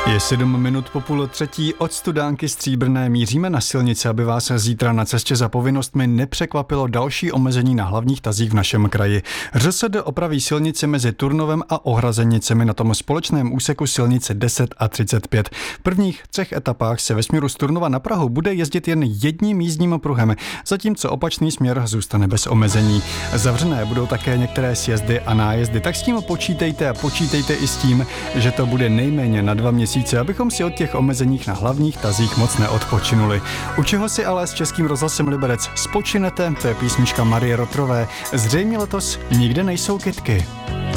Je 7 minut po 2:30 od Studánky Stříbrné míříme na silnici, aby vás zítra na cestě za povinnostmi nepřekvapilo další omezení na hlavních tazích v našem kraji. ŘSD opraví silnici mezi Turnovem a Ohrazenicemi na tom společném úseku silnice 10 a 35. V prvních 3 etapách se ve směru z Turnova na Prahu bude jezdit jen jedním jízdním pruhem, zatímco opačný směr zůstane bez omezení. Zavřené budou také některé sjezdy a nájezdy, tak s tím počítejte a počítejte i s tím, že to bude nejméně na 2 měsíce, abychom si od těch omezeních na hlavních tazích moc neodpočinuli. U čeho si ale s Českým rozhlasem Liberec spočinete, to je písnička Marie Rotrové. Zřejmě letos nikde nejsou kytky.